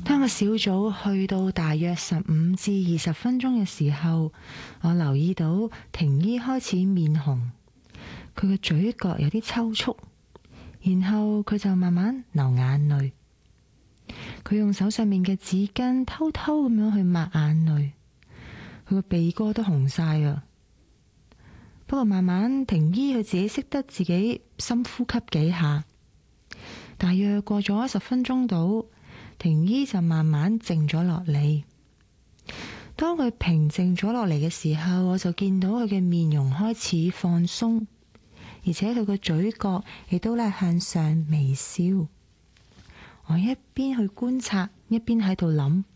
當個小組去到大約15至20分鐘嘅時候，我留意到婷姨開始面紅，佢嘅嘴角有啲抽搐，然後佢就慢慢流眼淚。佢用手上面嘅紙巾偷偷咁樣去抹眼淚，佢個鼻哥都紅晒啊！不過慢慢婷姨佢自己識得自己深呼吸幾下，大約過咗10分鐘度，婷姨就慢慢靜咗落嚟。當佢平靜咗落嚟嘅時候，我就見到佢嘅面容開始放鬆，而且佢個嘴角亦都咧向上微笑。我一邊去觀察，一邊喺度諗，